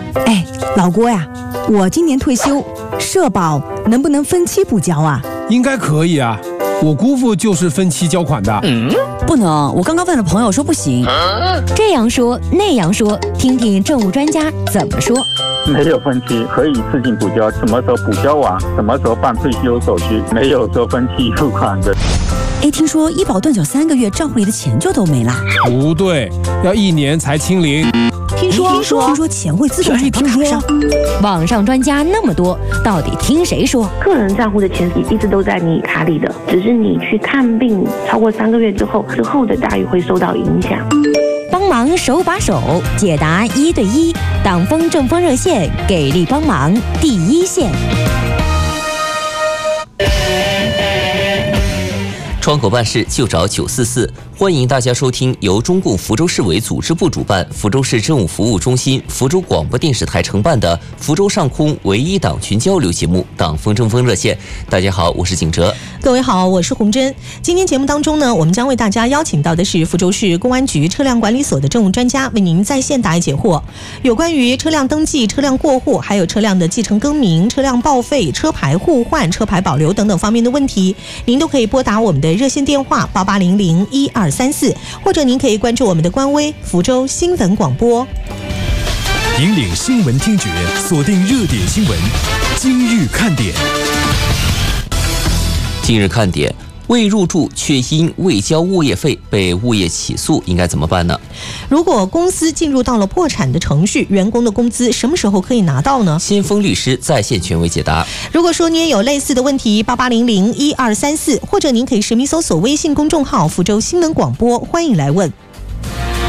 哎，老郭呀，我今年退休，社保能不能分期补交啊？ 应该可以啊，我姑父就是分期交款的。 不能，我刚刚问了朋友说不行。 这样说那样说，听听政务专家怎么说。 没有分期，可以自行补交，什么时候补交完，什么时候办退休手续，没有说分期付款的。 哎，听说医保断缴3个月，账户里的钱就都没了。 不对，要1年才清零。 听说钱会自动转到卡上。 网上专家那么多，到底听谁说？ 个人账户的钱一直都在你卡里的，只是你去看病超过3个月之后的待遇会受到影响。 帮忙手把手解答1对1，党风政风热线给力帮忙第一线。 窗口办事就找944，欢迎大家收听由中共福州市委组织部主办、福州市政务服务中心、福州广播电视台承办的福州上空唯一党群交流节目《党风政风热线》。大家好，我是景哲。 各位好，我是洪真。今天节目当中呢，我们将为大家邀请到的是福州市公安局车辆管理所的政务专家，为您在线答疑解惑。有关于车辆登记、车辆过户，还有车辆的继承更名、车辆报废、车牌互换、车牌保留等等方面的问题，您都可以拨打我们的热线电话88001234，或者您可以关注我们的官微福州新闻广播。 引领新闻听觉，锁定热点新闻，今日看点。 今日看点，未入住却因未交物业费被物业起诉，应该怎么办呢？ 如果公司进入到了破产的程序，员工的工资什么时候可以拿到呢？ 先锋律师在线权威解答。 如果说你也有类似的问题，88001234，或者您可以实名搜索微信公众号福州新闻广播，欢迎来问。